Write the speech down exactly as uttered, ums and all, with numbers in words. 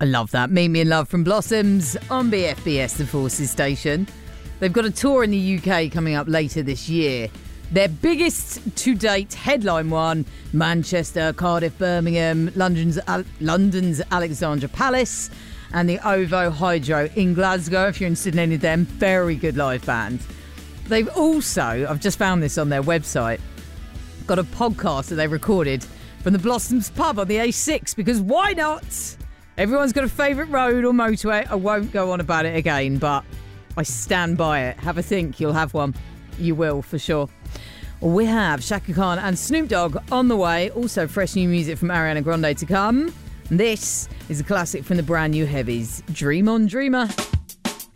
I love that. Meet Me in Love from Blossoms on B F B S, the Forces station. They've got a tour in the U K coming up later this year. Their biggest to date headline one, Manchester, Cardiff, Birmingham, London's, Al- London's Alexandra Palace and the OVO Hydro in Glasgow. If you're interested in any of them, very good live band. They've also, I've just found this on their website, got a podcast that they recorded from the Blossoms pub on the A six, because why not? Everyone's got a favourite road or motorway. I won't go on about it again, but I stand by it. Have a think, you'll have one. You will, for sure. We have Shaka Khan and Snoop Dogg on the way. Also fresh new music from Ariana Grande to come. This is a classic from the brand new Heavies, Dream on Dreamer.